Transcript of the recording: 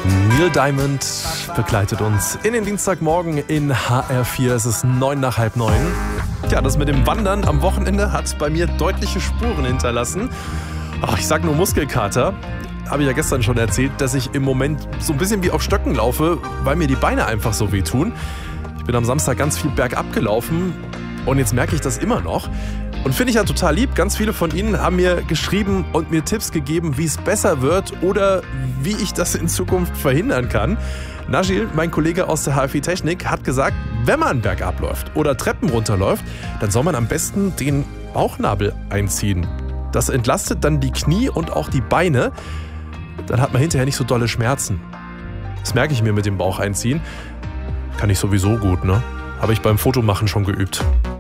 Neil Diamond begleitet uns in den Dienstagmorgen in HR4. Es ist 8:45. Tja, das mit dem Wandern am Wochenende hat bei mir deutliche Spuren hinterlassen. Ich sag nur Muskelkater. Habe ich ja gestern schon erzählt, dass ich im Moment so ein bisschen wie auf Stöcken laufe, weil mir die Beine einfach so wehtun. Ich bin am Samstag ganz viel bergab gelaufen und jetzt merke ich das immer noch. Und finde ich ja total lieb. Ganz viele von Ihnen haben mir geschrieben und mir Tipps gegeben, wie es besser wird oder wie ich das in Zukunft verhindern kann. Najil, mein Kollege aus der HFI Technik, hat gesagt, wenn man bergab läuft oder Treppen runterläuft, dann soll man am besten den Bauchnabel einziehen. Das entlastet dann die Knie und auch die Beine. Dann hat man hinterher nicht so dolle Schmerzen. Das merke ich mir mit dem Bauch einziehen. Kann ich sowieso gut, ne? Habe ich beim Fotomachen schon geübt.